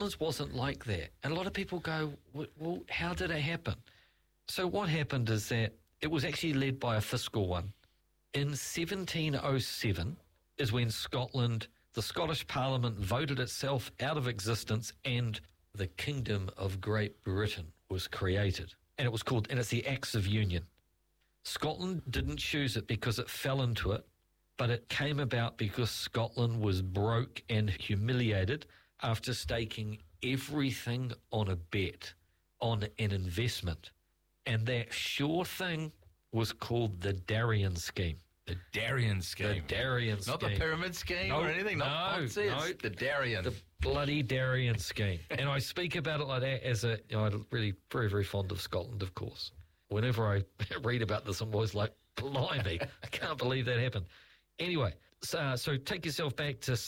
Scotland's wasn't like that. And a lot of people go, well, how did it happen? So what happened is that it was actually led by a fiscal one. In 1707 is when the Scottish Parliament voted itself out of existence and the Kingdom of Great Britain was created. And it's the Acts of Union. Scotland didn't choose it because it fell into it, but it came about because Scotland was broke and humiliated after staking everything on a bet, on an investment. And that sure thing was called the Darien Scheme. The Darien Scheme. The Darien Scheme. Not the pyramid scheme or anything. Not Ponzi, the Darien. The bloody Darien Scheme. And I speak about it like that as I'm really very, very fond of Scotland, of course. Whenever I read about this, I'm always like, blimey, I can't believe that happened. Anyway, so take yourself back to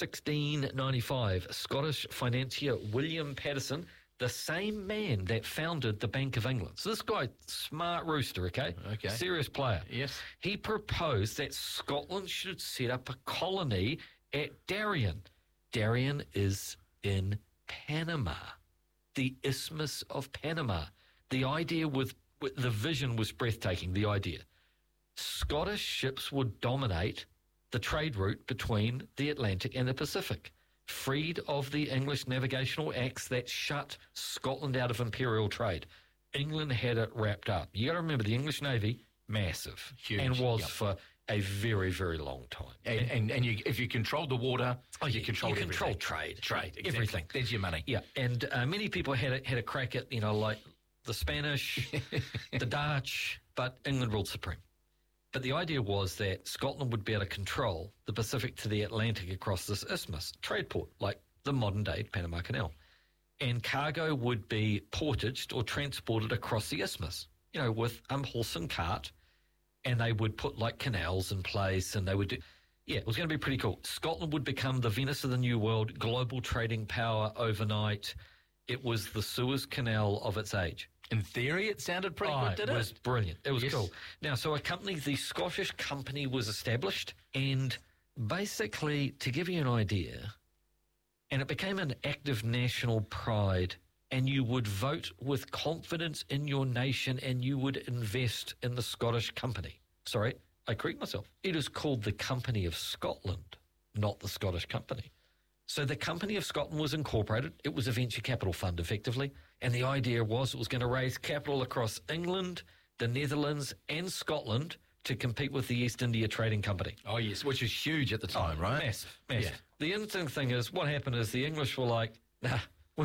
1695. Scottish financier William Paterson, the same man that founded the Bank of England. So this guy, smart rooster, okay? Serious player. Yes. He proposed that Scotland should set up a colony at Darien. Darien is in Panama, the Isthmus of Panama. The idea the vision was breathtaking, the idea. Scottish ships would dominate the trade route between the Atlantic and the Pacific, freed of the English navigational acts that shut Scotland out of imperial trade. England had it wrapped up. You got to remember, the English Navy, massive, huge, and was for a very, very long time. And if you control the water, you control trade, exactly. everything. There's your money. Yeah, and many people had a crack at like the Spanish, the Dutch, but England ruled supreme. But the idea was that Scotland would be able to control the Pacific to the Atlantic across this isthmus, trade port, like the modern-day Panama Canal. And cargo would be portaged or transported across the isthmus, with horse and cart, and they would put, canals in place, and they would do... Yeah, it was going to be pretty cool. Scotland would become the Venice of the New World, global trading power overnight. It was the Suez Canal of its age. In theory, it sounded pretty good, didn't it? It was brilliant. It was cool. Now, so the Scottish Company was established, and basically, to give you an idea, and it became an act of national pride, and you would vote with confidence in your nation, and you would invest in the Scottish Company. Sorry, I correct myself. It is called the Company of Scotland, not the Scottish Company. So the Company of Scotland was incorporated. It was a venture capital fund, effectively. And the idea was it was going to raise capital across England, the Netherlands, and Scotland to compete with the East India Trading Company. Oh, yes, which was huge at the time, right? Massive. Yeah. The interesting thing is, what happened is the English were like, nah, we're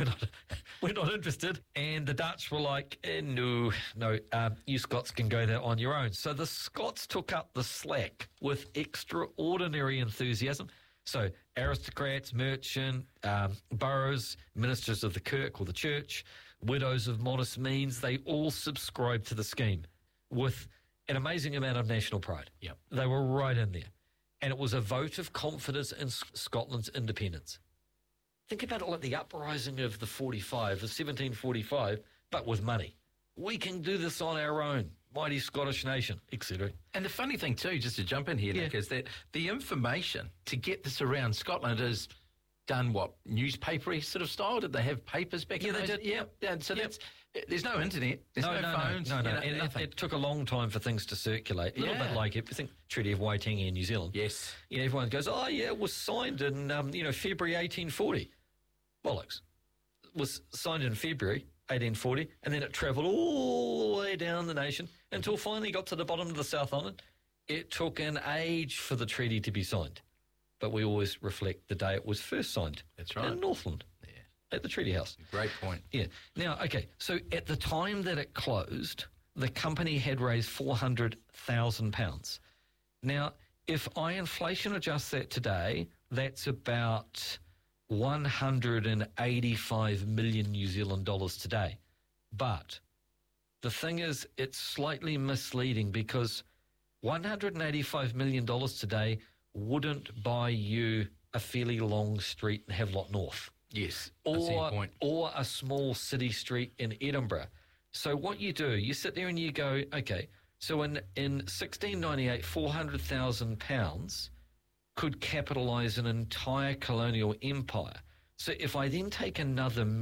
not interested. And the Dutch were like, no, you Scots can go there on your own. So the Scots took up the slack with extraordinary enthusiasm. So aristocrats, merchant, boroughs, ministers of the kirk or the church, widows of modest means, they all subscribed to the scheme with an amazing amount of national pride. Yep. They were right in there. And it was a vote of confidence in Scotland's independence. Think about it like the uprising of the 1745, but with money. We can do this on our own. Mighty Scottish nation, etc. And the funny thing too, just to jump in here, Nick, is that the information to get this around Scotland is done newspapery sort of style? Did they have papers back in those? They did. Yeah. So there's no internet, there's no phones. No. And it took a long time for things to circulate. A little bit like, if you think Treaty of Waitangi in New Zealand. Yes. Everyone goes, it was signed in February 1840. Bollocks. It was signed in February 1840, and then it travelled all the way down the nation until finally got to the bottom of the South Island. It took an age for the treaty to be signed, but we always reflect the day it was first signed. That's right. In Northland, at the Treaty House. Great point. Yeah. Now, okay, so at the time that it closed, the company had raised £400,000. Now, if I inflation adjust that today, that's about 185 million New Zealand dollars today. But the thing is, it's slightly misleading because $185 million today wouldn't buy you a fairly long street in Havelock North. Yes, I see your point. Or a small city street in Edinburgh. So what you do, you sit there and you go, okay, so in 1698, £400,000 could capitalise an entire colonial empire. So if I then take another